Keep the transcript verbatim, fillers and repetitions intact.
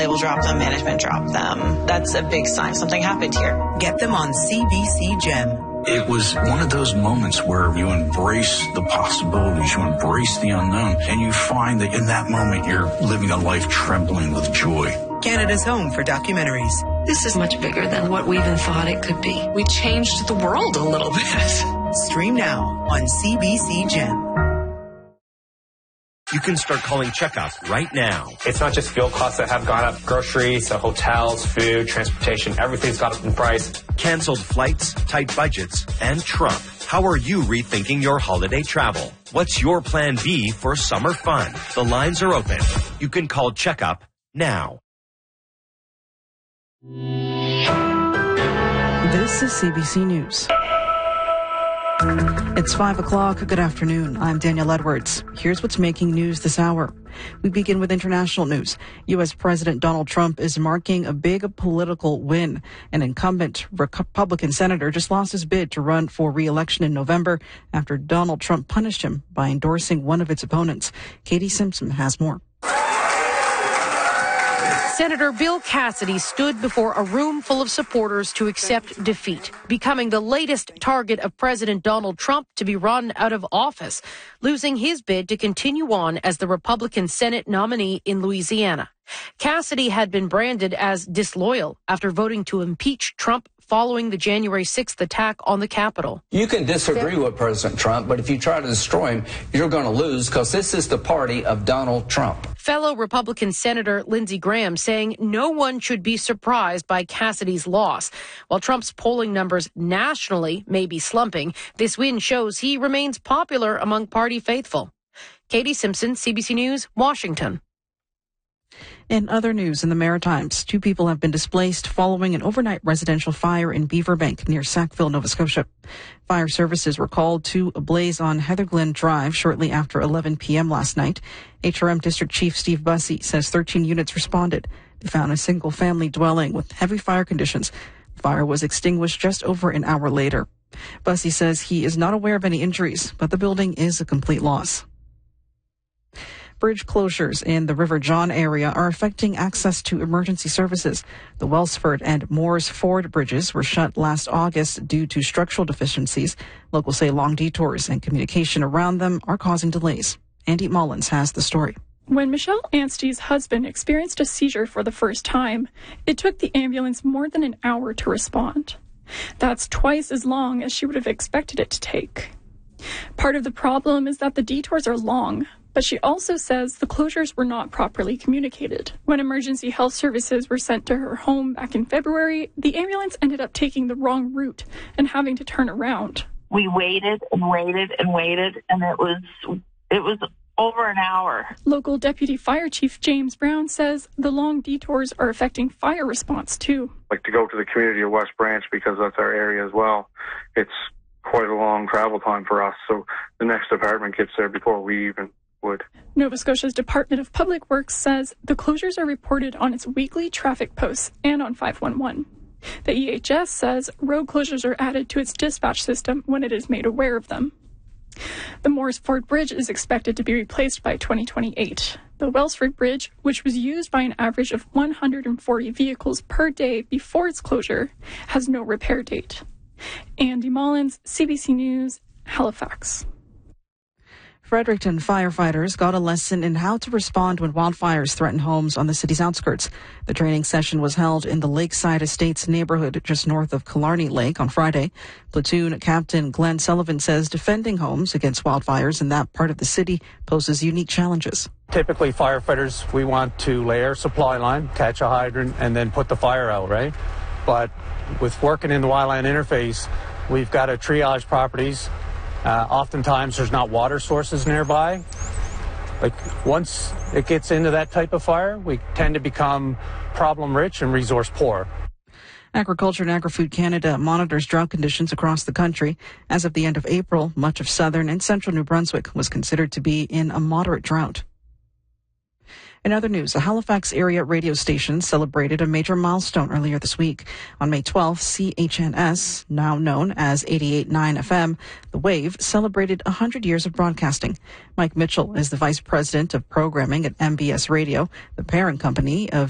They will drop them, management drop them. That's a big sign something happened here. Get them on C B C Gem. It was one of those moments where you embrace the possibilities, you embrace the unknown, and you find that in that moment you're living a life trembling with joy. Canada's home for documentaries. This is much bigger than what we even thought it could be. We changed the world a little bit. Stream now on C B C Gem. You can start calling Checkup right now. It's not just fuel costs that have gone up. Groceries, so hotels, food, transportation, everything's gone up in price. Canceled flights, tight budgets, and Trump. How are you rethinking your holiday travel? What's your plan B for summer fun? The lines are open. You can call Checkup now. This is C B C News. It's five o'clock. Good afternoon. I'm Danielle Edwards. Here's what's making news this hour. We begin with international news. U S. President Donald Trump is marking a big political win. An incumbent Republican senator just lost his bid to run for re-election in November after Donald Trump punished him by endorsing one of its opponents. Katie Simpson has more. Senator Bill Cassidy stood before a room full of supporters to accept defeat, becoming the latest target of President Donald Trump to be run out of office, losing his bid to continue on as the Republican Senate nominee in Louisiana. Cassidy had been branded as disloyal after voting to impeach Trump following the January sixth attack on the Capitol. You can disagree with President Trump, but if you try to destroy him, you're going to lose because this is the party of Donald Trump. Fellow Republican Senator Lindsey Graham saying no one should be surprised by Cassidy's loss. While Trump's polling numbers nationally may be slumping, this win shows he remains popular among party faithful. Katie Simpson, C B C News, Washington. In other news in the Maritimes, two people have been displaced following an overnight residential fire in Beaverbank near Sackville, Nova Scotia. Fire services were called to a blaze on Heatherglen Drive shortly after eleven p.m. last night. H R M District Chief Steve Bussey says thirteen units responded. They found a single-family dwelling with heavy fire conditions. The fire was extinguished just over an hour later. Bussey says he is not aware of any injuries, but the building is a complete loss. Bridge closures in the River John area are affecting access to emergency services. The Wellsford and Moores Ford bridges were shut last August due to structural deficiencies. Locals say long detours and communication around them are causing delays. Andy Mullins has the story. When Michelle Anstey's husband experienced a seizure for the first time, it took the ambulance more than an hour to respond. That's twice as long as she would have expected it to take. Part of the problem is that the detours are long. But she also says the closures were not properly communicated. When emergency health services were sent to her home back in February, the ambulance ended up taking the wrong route and having to turn around. We waited and waited and waited, and it was it was over an hour. Local Deputy Fire Chief James Brown says the long detours are affecting fire response too. Like to go to the community of West Branch because that's our area as well. It's quite a long travel time for us, so the next department gets there before we even would. Nova Scotia's Department of Public Works says the closures are reported on its weekly traffic posts and on five one one. The E H S says road closures are added to its dispatch system when it is made aware of them. The Moores Ford Bridge is expected to be replaced by twenty twenty-eight. The Wellsford Bridge, which was used by an average of one hundred forty vehicles per day before its closure, has no repair date. Andy Mullins, C B C News, Halifax. Fredericton firefighters got a lesson in how to respond when wildfires threaten homes on the city's outskirts. The training session was held in the Lakeside Estates neighborhood just north of Killarney Lake on Friday. Platoon Captain Glenn Sullivan says defending homes against wildfires in that part of the city poses unique challenges. Typically, firefighters, we want to lay our supply line, catch a hydrant, and then put the fire out, right? But with working in the wildland interface, we've got to triage properties. Uh, oftentimes there's not water sources nearby. Like once it gets into that type of fire, we tend to become problem rich and resource poor. Agriculture and Agri-Food Canada monitors drought conditions across the country. As of the end of April, much of southern and central New Brunswick was considered to be in a moderate drought. In other news, a Halifax area radio station celebrated a major milestone earlier this week. On May twelfth, C H N S, now known as eighty-eight point nine F M, The Wave, celebrated one hundred years of broadcasting. Mike Mitchell is the Vice President of Programming at M B S Radio, the parent company of